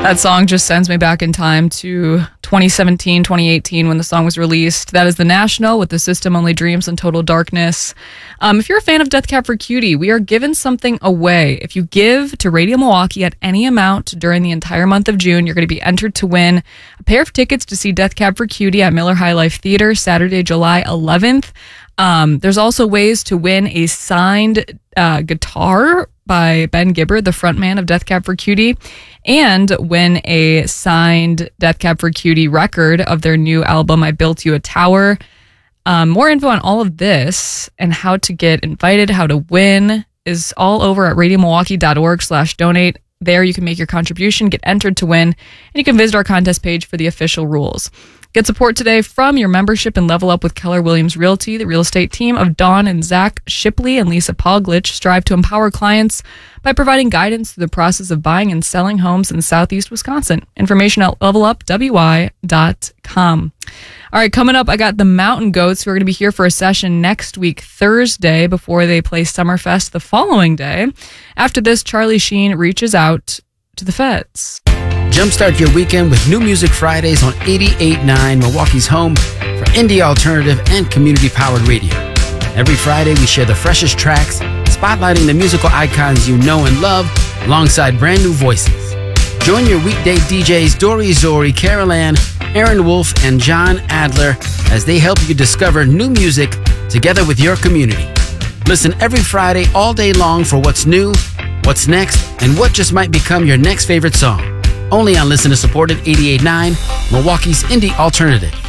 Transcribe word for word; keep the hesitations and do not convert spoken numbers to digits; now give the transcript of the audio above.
That song just sends me back in time to twenty seventeen, twenty eighteen when the song was released. That is The National with The System Only Dreams and Total Darkness. Um, if you're a fan of Death Cab for Cutie, we are giving something away. If you give to Radio Milwaukee at any amount during the entire month of June, you're going to be entered to win a pair of tickets to see Death Cab for Cutie at Miller High Life Theater Saturday, July eleventh. Um, there's also ways to win a signed uh, guitar by Ben Gibbard, the frontman of Death Cab for Cutie, and win a signed Death Cab for Cutie record of their new album, I Built You a Tower. Um, more info on all of this and how to get invited, how to win is all over at radiomilwaukee.org slash donate. There you can make your contribution, get entered to win, and you can visit our contest page for the official rules. Get support today from your membership and level up with Keller Williams Realty. The real estate team of Dawn and Zach Shipley and Lisa Poglich strive to empower clients by providing guidance through the process of buying and selling homes in Southeast Wisconsin. Information at level up w i dot com. All right, coming up, I got the Mountain Goats who are going to be here for a session next week, Thursday, before they play Summerfest the following day. After this, Charlie Sheen reaches out to the feds. Jumpstart your weekend with New Music Fridays on eighty-eight point nine, Milwaukee's home for indie alternative and community-powered radio. Every Friday, we share the freshest tracks, spotlighting the musical icons you know and love, alongside brand new voices. Join your weekday D Js Dory Zori, Carol Ann, Aaron Wolf, and John Adler as they help you discover new music together with your community. Listen every Friday all day long for what's new, what's next, and what just might become your next favorite song. Only on listener-supported eighty-eight point nine, Milwaukee's indie alternative.